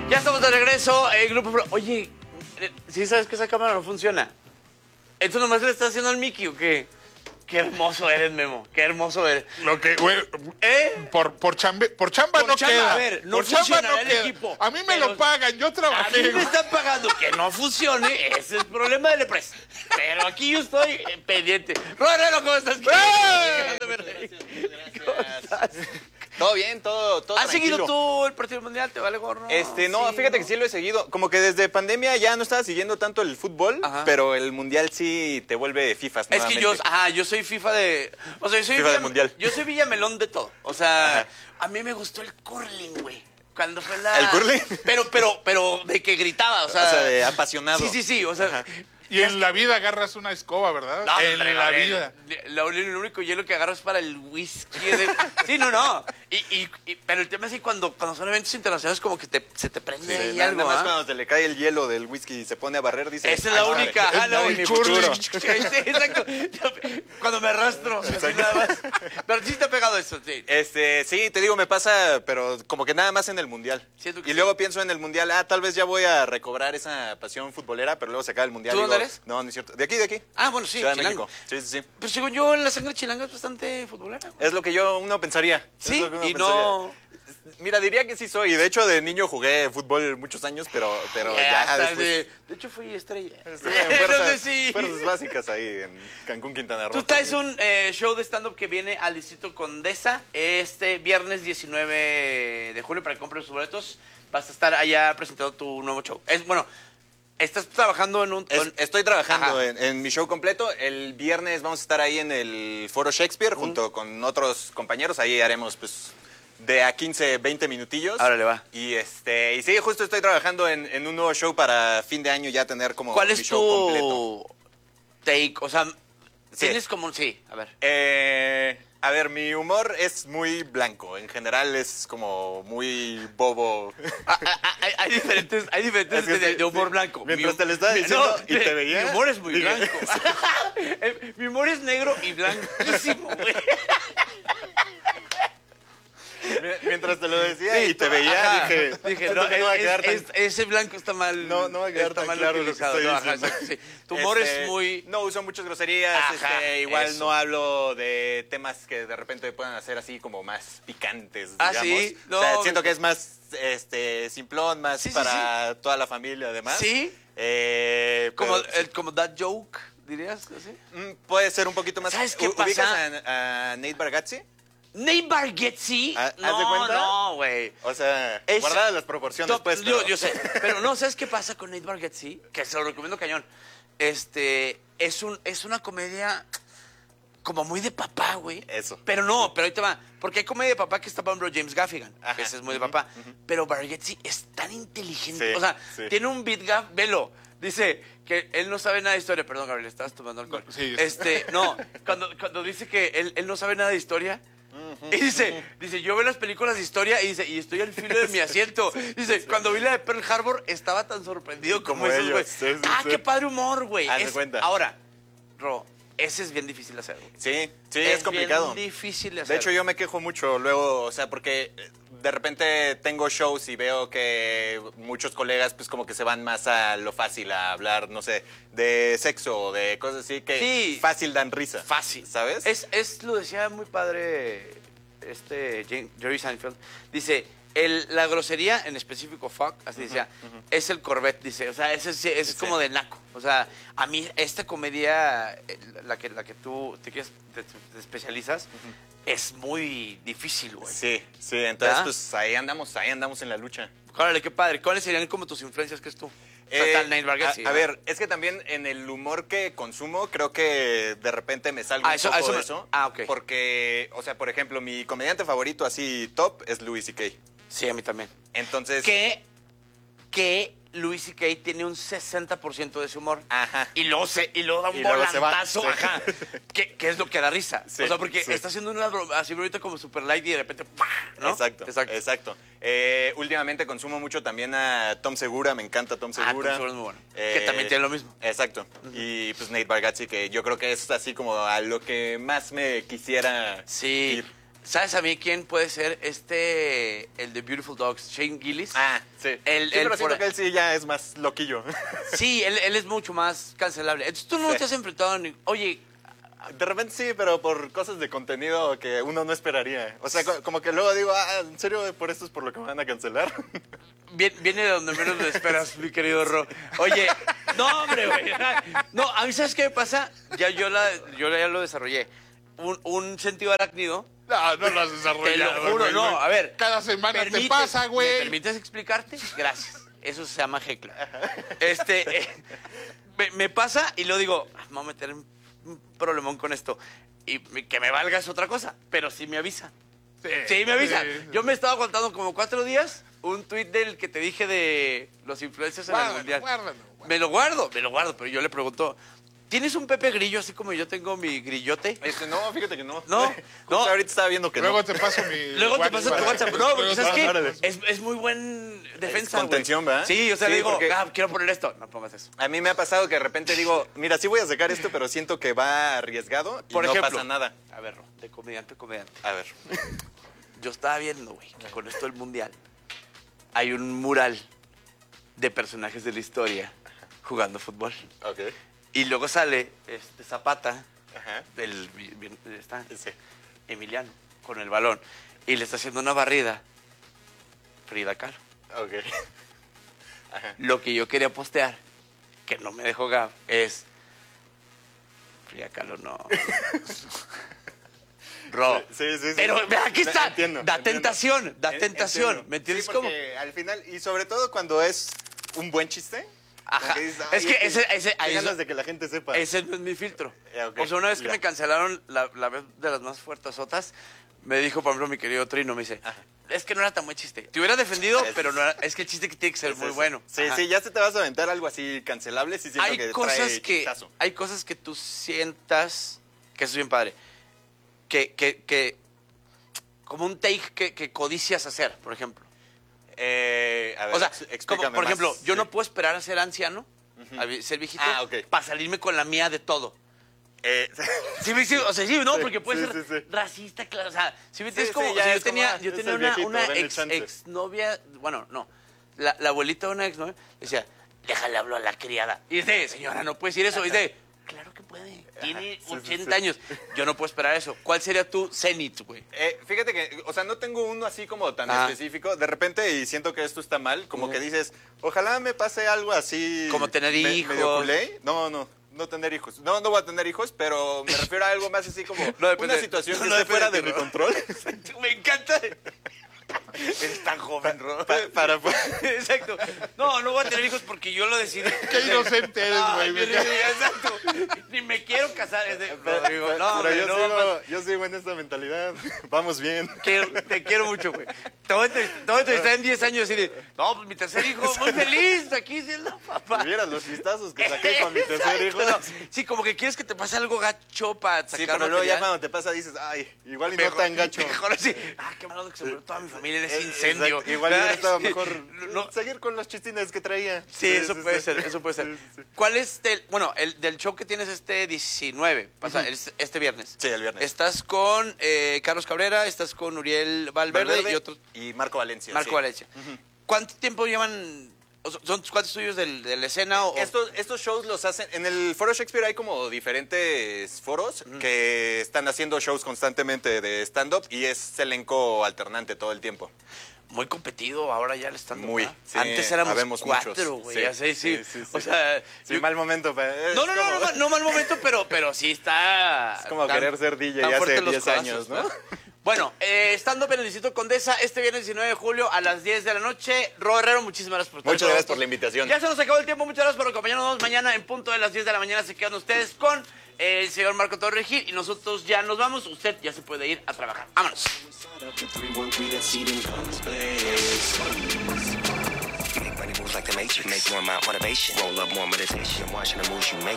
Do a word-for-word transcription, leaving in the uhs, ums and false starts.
Ya estamos de regreso. El grupo... Oye, ¿sí sabes que esa cámara no funciona? ¿Esto nomás le está haciendo al Mickey o qué? Qué hermoso eres, Memo. Qué hermoso eres. Lo que, güey, ¿Eh? por, por, chambe, por chamba Por no chamba, queda. a ver, no por chamba funcionará no el queda. equipo, A mí me pero- lo pagan, yo A trabajé. mí me güey. están pagando que no funcione. Ese es el problema del empresa. Pero aquí yo estoy eh, pendiente. Rodero, ¿cómo estás? ¡Eh! ¿Cómo estás? Todo bien, todo, todo ¿Has tranquilo. seguido tú el partido mundial? ¿Te vale gorro? Este, no, Sí, fíjate ¿no? que sí lo he seguido. Como que desde pandemia ya no estaba siguiendo tanto el fútbol, Ajá. pero el mundial sí te vuelve fifas Es que yo, nuevamente. ajá, yo soy FIFA de... O sea, yo soy FIFA Villa- del mundial. Yo soy Villamelón de todo. O sea, Ajá. a mí me gustó el curling, güey. Cuando fue la... ¿El curling? Pero, pero, pero de que gritaba, o sea... O sea, de apasionado. Sí, sí, sí, o sea... Y en la vida agarras una escoba, ¿verdad? No, en hombre, la Gabriel, vida. Lo, lo único hielo que agarro es para el whisky. De... Sí, no, no. Y, y, y- pero el tema es que cuando, cuando son eventos internacionales como que te, se te prende Sí, ahí nada, algo, nada más ¿ah? cuando se le cae el hielo del whisky y se pone a barrer, dice... Esa es la "Ay, única. madre, Ajá, es la mi única. futuro". Sí, exacto. Cuando me arrastro. así nada más. Pero sí te ha pegado eso, sí. Este, sí, te digo, me pasa, pero como que nada más en el mundial. Siento que Y sí. luego pienso en el mundial, ah, tal vez ya voy a recobrar esa pasión futbolera, pero luego se acaba el mundial. ¿Tú y dónde digo, eres? No, no es cierto. De aquí, de aquí. Ah, bueno, sí, Ciudad de chilango. México. Sí, sí, sí. Pero según yo, la sangre chilanga es bastante futbolera. Es lo que yo uno pensaría. Sí, Es lo que uno y no... pensaría. Mira, diría que sí soy. Y de hecho, de niño jugué fútbol muchos años, pero, pero Ya, ya hasta después... de, de hecho, fui estrella. Estuve en fuerzas, Entonces, sí. fuerzas básicas ahí en Cancún, Quintana Roo. Tú traes un eh, show de stand-up que viene al Distrito Condesa este viernes diecinueve de julio para que compren sus boletos. Vas a estar allá presentando tu nuevo show. Es, bueno, estás trabajando en un... Es- con- estoy trabajando Ajá. en, en mi show completo. El viernes vamos a estar ahí en el Foro Shakespeare junto con otros compañeros. Ahí haremos pues de a quince, veinte minutillos. Órale, va. Y este y sí, justo estoy trabajando en, en un nuevo show para fin de año ya tener como ¿Cuál mi es show completo. tu take? O sea, Sí. tienes como un... Sí, a ver. Eh, a ver, mi humor es muy blanco. En general es como muy bobo. Ah, ah, ah, hay, hay diferentes, hay diferentes Es que de, sí, de humor sí. blanco. Mientras Mi- te lo estaba mi- diciendo y te mi- veía, Mi humor es muy dije- blanco. Eh, Mi humor es negro y blanquísimo, güey. Mientras te lo decía Sí, y te veía, ajá. dije, Dije, siento no, que no va a es- quedar tan- es- ese blanco está mal. No, no va a quedar está tan mal claro lo que utilizado. estoy No, ajá, diciendo. exacto, sí. Tu humor Este, es muy... No uso muchas groserías, Ajá, este, igual eso. no hablo de temas que de repente puedan hacer así como más picantes, Ah, digamos. ¿sí? O sea, No. siento que es más este simplón, más Sí, sí, para toda la familia además. ¿Sí? Eh, Como, pero sí. el, como that joke, dirías así. Mm, puede ser un poquito más. ¿Sabes qué U- pasa? ¿Ubicas a, a Nate Bargatze? Nate Bargatze. ¿Haz de No, cuenta? no, güey. O sea, Es- guardadas las proporciones, Top- pues. yo, pero- yo sé, pero no, ¿sabes qué pasa con Nate Bargatze? Que se lo recomiendo cañón. Este, es, un, es una comedia como muy de papá, güey. Eso. Pero no, pero ahí te va. Porque hay comedia de papá que está, por ejemplo, James Gaffigan. Ajá. Que ese es muy de papá. Pero Bargatze es tan inteligente. Sí, o sea, sí. tiene un beat gaf, velo. Dice que él no sabe nada de historia. Perdón, Gabriel, estabas tomando alcohol. No, sí. Este, no, cuando, cuando dice que él, él no sabe nada de historia. Y dice, dice, yo veo las películas de historia y dice, y estoy al filo de mi asiento. Dice, cuando vi la de Pearl Harbor estaba tan sorprendido como, Como esos, ellos, güey. sí, sí, ah, sí. qué padre humor, güey. Haz de Es- cuenta. Ahora, Ro, ese es bien difícil de hacer, güey. Sí, sí, es, complicado. bien difícil de hacer. De hecho, yo me quejo mucho luego, o sea, porque eh, de repente tengo shows y veo que muchos colegas pues como que se van más a lo fácil, a hablar, no sé, de sexo o de cosas así que Sí. fácil dan risa. Fácil. ¿Sabes? Es, es, lo decía muy padre este Jane- Jerry Seinfeld. Dice, el, la grosería, en específico fuck, así decía, es el Corvette, dice. O sea, ese, es- es Sí. como de naco. O sea, a mí esta comedia, eh, la que, la que tú te, quieres- te, te especializas, es muy difícil, güey. Sí, sí, entonces ¿Ya? pues ahí andamos, ahí andamos en la lucha. Órale, qué padre. ¿Cuáles serían como tus influencias que es tú? O sea, Eh, está el Nate Bargatze, a, a ¿no? ver, es que también en el humor que consumo, creo que de repente me salgo Ah, un eso- poco a eso de me- eso. ah, ok. Porque, o sea, por ejemplo, mi comediante favorito así top es Louis C K. Sí, a mí también. Entonces, Que, que Louis C K tiene un sesenta por ciento de su humor. Ajá. Y luego, se, y luego da un Y luego se va, volantazo, sí. ajá. Que, que es lo que da risa. Sí, o sea, porque sí. está haciendo una bro- así ahorita como super light y de repente ¡pah! ¿no? Exacto, Exacto. exacto. Eh, últimamente consumo mucho también a Tom Segura, me encanta Tom Ah, Segura. Tom Segura es muy bueno. Eh, Que también tiene lo mismo. Exacto. Y pues Nate Bargatze, que yo creo que es así como a lo que más me quisiera Sí. ir. ¿Sabes a mí quién puede ser este, el de Beautiful Dogs, Shane Gillis? Ah, sí. El- Sí, el pero siento por- que él sí ya es más loquillo. Sí, él, él es mucho más cancelable. Entonces tú no Sí. te has enfrentado ni... Oye, De repente sí, pero por cosas de contenido que uno no esperaría. O sea, co- como que luego digo, ah, ¿en serio por esto es por lo que me van a cancelar? Viene, viene de donde menos lo esperas, mi querido Ro. Oye, no, hombre, güey. No, a mí, ¿sabes qué me pasa? Ya yo, la, yo ya lo desarrollé. Un, un sentido arácnido. No, no lo has Te desarrollado. lo juro, güey, no. güey. A ver. Cada semana te ¿permites- pasa, ¿Me güey. permites explicarte? Gracias. Eso se llama heckler. Este, eh, me, me pasa y lo digo, ah, me voy a meter en un problemón con esto. Y me- que me valga es otra cosa, pero sí me avisa. Sí, me avisa. sí. Yo me estaba aguantando como cuatro días un tuit del que te dije de los influencers en el Guárdalo, mundial. guárdalo, guárdalo. Me lo guardo, me lo guardo, pero yo le pregunto, ¿tienes un Pepe Grillo así como yo tengo mi grillote? Este, no, fíjate que no. No, Justo no. ahorita estaba viendo que Luego no. te paso mi. Luego te paso tu WhatsApp. No, porque Luego ¿sabes te qué? paso- Es, es muy buen defensa, güey. contención, ¿verdad? Sí, o sea, Sí, le digo, porque- ah, quiero poner esto. No pongas eso. A mí me ha pasado que de repente digo, mira, sí voy a sacar esto, pero siento que va arriesgado y Por no ejemplo. pasa nada. A ver, Ro, de comediante a comediante. A ver. Yo estaba viendo, güey, que con esto del mundial hay un mural de personajes de la historia jugando fútbol. Ok. Y luego sale este Zapata, Ajá. del, vi- vi- está Sí. Emiliano, con el balón. Y le está haciendo una barrida Frida Kahlo. Ok. Ajá. Lo que yo quería postear, que no me dejó Gab, es... Frida Kahlo no... Ro. Sí, sí, sí. Pero ve, aquí está. Entiendo, da entiendo. tentación, da En- tentación. entiendo. ¿Me entiendes Sí, cómo? porque al final, y sobre todo cuando es un buen chiste. Ajá. como que dices, Es "Ay, que ese- ese- qué eso- ganas de que la gente sepa. Ese no es mi filtro. Eh, ok, O sea, una vez que ya. me cancelaron la, la vez de las más fuertes otras, me dijo, por ejemplo, mi querido Trino, me dice, es que no era tan buen chiste. Te hubiera defendido, Es- pero no era- es que el chiste que tiene que ser Es muy eso. bueno. Sí, Ajá. sí, ya se te vas a aventar algo así cancelable, sí siento Hay que cosas trae que chistazo. hay cosas que tú sientas que eso es bien padre. Que, que, que como un take que, que codicias hacer, por ejemplo. Eh, a ver, O sea, ex- como, explícame por más. ejemplo, yo Sí. no puedo esperar a ser anciano, a vi- ser viejito, Ah, ok. para salirme con la mía de todo. Eh, Sí, me- sí, o sea, sí, no, Sí, porque puede sí, ser sí, sí. racista, claro, o sea, si me Sí, entiendes sí, como, o ya sea, yo es como, tenía, ah, yo es tenía el una, viejito, una denle ex, chance. ex novia, bueno, no, la, la abuelita de una ex novia decía, déjale hablo a la criada. Y dice, señora, no puede decir eso. Y dice, claro que puede, tiene sí, sí, ochenta sí. años. Yo no puedo esperar eso. ¿Cuál sería tu cenit, güey? Eh, fíjate que, o sea, no tengo uno así como tan Ah. específico. De repente, y siento que esto está mal, como que dices, ojalá me pase algo así. Como tener me- hijos. medio culé. No, no, no tener hijos. No, no voy a tener hijos, pero me refiero a algo más así como No depende- una situación no, que no esté depende fuera de de ti, mi ¿no? control. Me encanta. Eres tan joven, Ro. Pa- para, Exacto. No, no voy a tener hijos porque yo lo decidí. Qué inocente eres, Ay, güey. mi Rodrigo, exacto. Ni me quiero casar. Es de, Rodrigo, pero no, hombre, yo, no, sigo, yo sigo en esta mentalidad. Vamos bien. Quiero- te quiero mucho, güey. Te voy a entrevistar, te voy a entrevistar en diez años y de, no, pues mi tercer hijo, muy feliz, aquí siendo papá. Si vieras los vistazos que saqué con mi tercer hijo. Exacto, no. Sí, como que quieres que te pase algo gacho para sacar Sí, pero luego ya material. cuando te pasa dices, ay, igual y no Mejor- tan gacho. Mejor así. Ah, qué malo que se murió toda mi familia en ese Eh, incendio. exacto. Igual hubiera estado Sí. mejor No, seguir con los chistines que traía. sí, eso sí, puede sí. ser, eso puede ser. Sí, sí, sí. ¿Cuál es el, bueno, el del show que tienes este diecinueve, pasa, el- este viernes? Sí, el viernes. Estás con eh, Carlos Cabrera, estás con Uriel Valverde, Valverde y otros. y Marco Valencia. Marco sí. Valencia. ¿Cuánto tiempo llevan? o sea, ¿Son cuántos tuyos del- de la escena? O, Estos, estos shows los hacen. En el Foro Shakespeare hay como diferentes foros que están haciendo shows constantemente de stand-up y es elenco alternante todo el tiempo. Muy competido, ahora ya le están. Muy, sí, Antes éramos habemos cuatro, muchos. güey. Sí, ya sé, sí. sí, sí, O sí. sea. Sí, yo- mal momento. pero es no, no, no, como- no, ma- no mal momento, pero, pero sí está. Es como tan- querer ser D J tan hace fuertes los diez años, codazos, ¿no? Bueno, eh, estando en el Distrito Condesa este viernes diecinueve de julio a las diez de la noche. Ro Herrero, muchísimas gracias por estar Muchas con gracias por nosotros. la invitación. Ya se nos acabó el tiempo, muchas gracias por acompañarnos. Mañana en punto de las diez de la mañana se quedan ustedes con el señor Marco Torres Gil y nosotros ya nos vamos. Usted ya se puede ir a trabajar. Vámonos. Up to three one three, that seat in guns blaze. Make money moves like the Matrix. Make more my motivation. Roll up more meditation. Watching the moves you make.